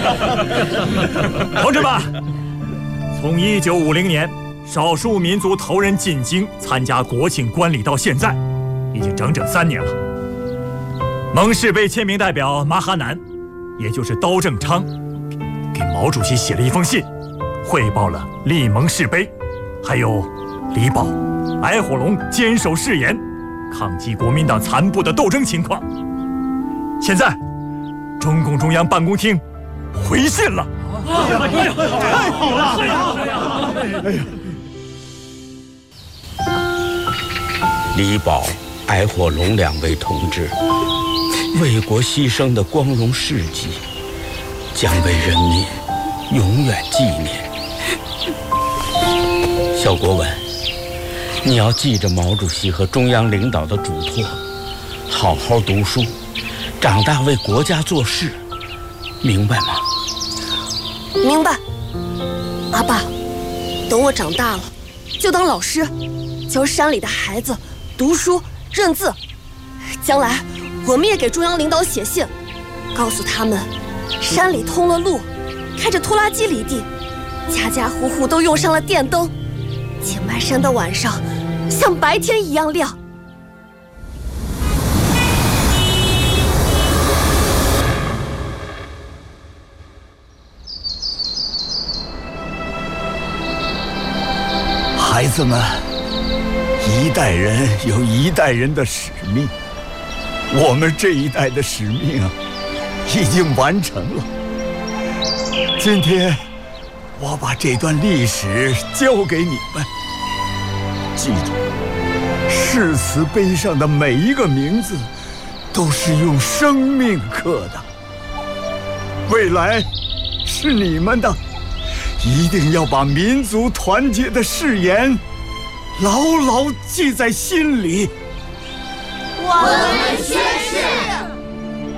同志们，从1950年少数民族头人进京参加国庆观礼到现在，已经整整3年了。蒙氏杯签名代表马哈南，也就是刀正昌，给毛主席写了一封信，汇报了立蒙氏杯，还有李宝、矮火龙坚守誓言，抗击国民党残部的斗争情况。现在，中共中央办公厅回信了。 太好了！ 李宝、矮火龙2位同志为国牺牲的光荣事迹，将为人民永远纪念。肖国文，你要记着毛主席和中央领导的嘱托，好好读书，长大为国家做事，明白吗？ 明白。阿爸，等我长大了，就当老师，教山里的孩子读书认字。将来我们也给中央领导写信，告诉他们，山里通了路，开着拖拉机犁地，家家户户都用上了电灯，井麦山的晚上像白天一样亮。 孩子们，一代人有一代人的使命，我们这一代的使命已经完成了。今天，我把这段历史交给你们，记住，誓词碑上的每一个名字，都是用生命刻的。未来是你们的。一定要把民族团结的誓言牢牢记在心里。 我们宣誓